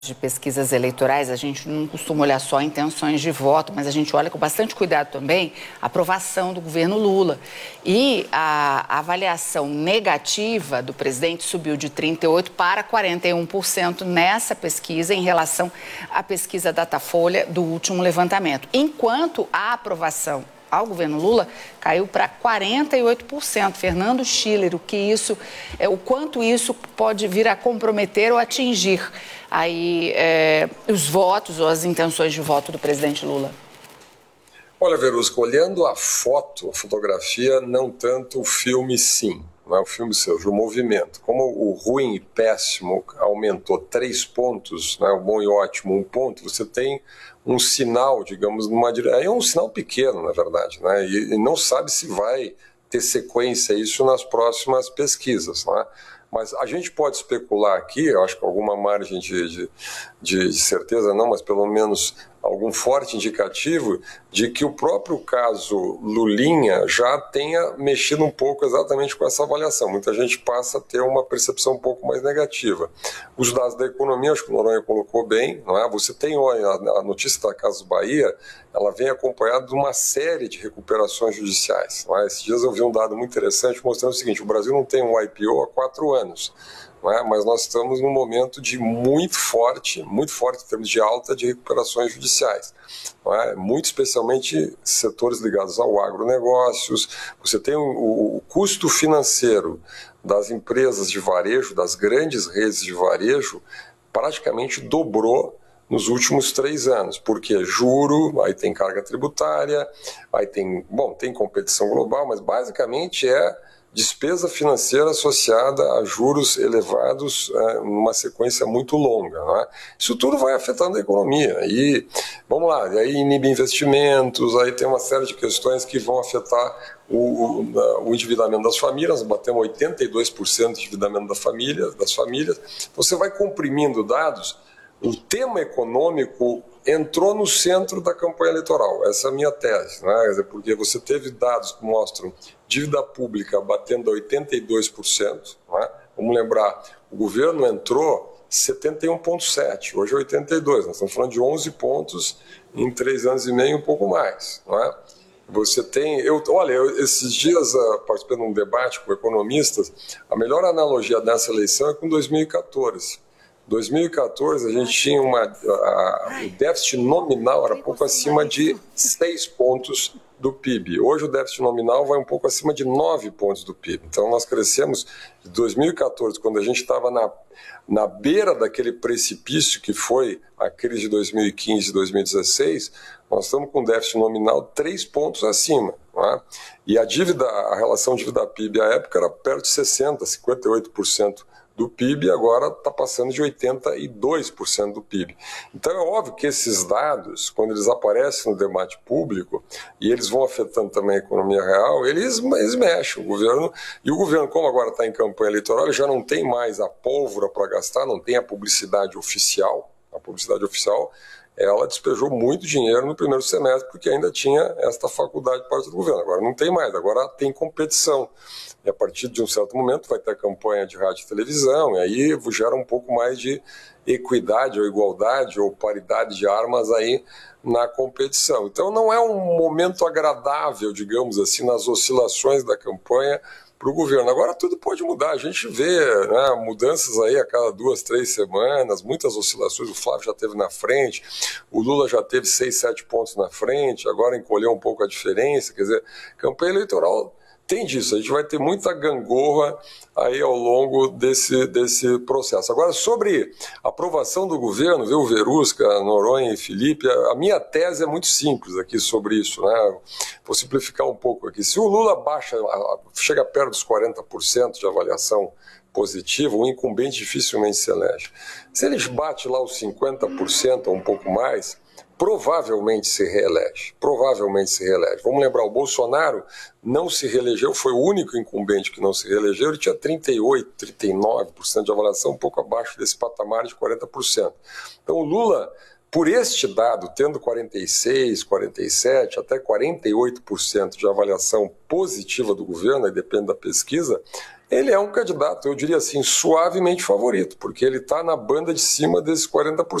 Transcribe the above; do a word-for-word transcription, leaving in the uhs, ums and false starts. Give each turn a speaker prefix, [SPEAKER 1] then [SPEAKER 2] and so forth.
[SPEAKER 1] de pesquisas eleitorais, a gente não costuma olhar só intenções de voto, mas a gente olha com bastante cuidado também a aprovação do governo Lula. E a avaliação negativa do presidente subiu de trinta e oito por cento para quarenta e um por cento nessa pesquisa em relação à pesquisa Datafolha do último levantamento. Enquanto a aprovação ao governo Lula caiu para quarenta e oito por cento. Fernando Schiller, o que isso, é, o quanto isso pode vir a comprometer ou atingir aí é, os votos ou as intenções de voto do presidente Lula?
[SPEAKER 2] Olha, Verusca, olhando a foto, a fotografia, não tanto o filme, sim. Não é o filme seu, o movimento. Como o ruim e péssimo aumentou três pontos, né, o bom e ótimo um ponto, você tem um sinal, digamos, numa direção. É um sinal pequeno, na verdade, né, e, e não sabe se vai ter sequência isso nas próximas pesquisas, né? Mas a gente pode especular aqui, eu acho que alguma margem de, de, de certeza não, mas pelo menos algum forte indicativo de que o próprio caso Lulinha já tenha mexido um pouco exatamente com essa avaliação. Muita gente passa a ter uma percepção um pouco mais negativa. Os dados da economia, acho que o Noronha colocou bem, não é? Você tem olha, a notícia da Casas Bahia, ela vem acompanhada de uma série de recuperações judiciais. Não é? Esses dias eu vi um dado muito interessante mostrando o seguinte: o Brasil não tem um I P O há quatro anos. Não é? Mas nós estamos num momento de muito forte, muito forte em termos de alta de recuperações judiciais. Não é? Muito especialmente setores ligados ao agronegócios. Você tem o, o custo financeiro das empresas de varejo, das grandes redes de varejo, praticamente dobrou nos últimos três anos, porque juro, aí tem carga tributária, aí tem, bom, tem competição global, mas basicamente é despesa financeira associada a juros elevados é, numa sequência muito longa. Não é? Isso tudo vai afetando a economia. E, vamos lá, e aí inibe investimentos, aí tem uma série de questões que vão afetar o, o, o endividamento das famílias. Nós batemos oitenta e dois por cento de endividamento da família, das famílias. Você vai comprimindo dados. O tema econômico entrou no centro da campanha eleitoral, essa é a minha tese, né? Porque você teve dados que mostram dívida pública batendo a oitenta e dois por cento, né? Vamos lembrar, o governo entrou setenta e um vírgula sete, hoje é oitenta e dois, nós estamos falando de onze pontos em três anos e meio, um pouco mais, né? Você tem, eu, olha, eu, esses dias uh, participei de um debate com economistas, a melhor analogia dessa eleição é com dois mil e quatorze. dois mil e quatorze, a gente tinha uma, a, o déficit nominal era pouco acima de seis pontos do P I B. Hoje o déficit nominal vai um pouco acima de nove pontos do P I B. Então nós crescemos de dois mil e quatorze, quando a gente estava na, na beira daquele precipício que foi a crise de dois mil e quinze e dois mil e dezesseis, nós estamos com déficit nominal três pontos acima. Não é? E a dívida, a relação dívida-P I B à época era perto de sessenta por cento, cinquenta e oito por cento do P I B, agora está passando de oitenta e dois por cento do P I B. Então é óbvio que esses dados, quando eles aparecem no debate público, e eles vão afetando também a economia real, eles, eles mexem. O governo, e o governo, como agora está em campanha eleitoral, ele já não tem mais a pólvora para gastar, não tem a publicidade oficial. A publicidade oficial, ela despejou muito dinheiro no primeiro semestre, porque ainda tinha esta faculdade parte do governo. Agora não tem mais, agora tem competição. E a partir de um certo momento vai ter a campanha de rádio e televisão, e aí gera um pouco mais de equidade ou igualdade ou paridade de armas aí na competição. Então não é um momento agradável, digamos assim, nas oscilações da campanha para o governo. Agora tudo pode mudar, a gente vê, né, mudanças aí a cada duas, três semanas, muitas oscilações, o Flávio já teve na frente, o Lula já teve seis, sete pontos na frente, agora encolheu um pouco a diferença, quer dizer, campanha eleitoral tem disso, a gente vai ter muita gangorra aí ao longo desse, desse processo. Agora, sobre a aprovação do governo, viu, Verusca, Noronha e Felipe, a minha tese é muito simples aqui sobre isso, né? Vou simplificar um pouco aqui. Se o Lula baixa, chega perto dos quarenta por cento de avaliação positiva, o incumbente dificilmente se elege. Se ele bate lá os cinquenta por cento ou um pouco mais, provavelmente se reelege, provavelmente se reelege. Vamos lembrar, o Bolsonaro não se reelegeu, foi o único incumbente que não se reelegeu, ele tinha trinta e oito, trinta e nove por cento de avaliação, um pouco abaixo desse patamar de quarenta por cento. Então o Lula, por este dado, tendo quarenta e seis, quarenta e sete, até quarenta e oito por cento de avaliação positiva do governo, aí depende da pesquisa, ele é um candidato, eu diria assim, suavemente favorito, porque ele está na banda de cima desses quarenta por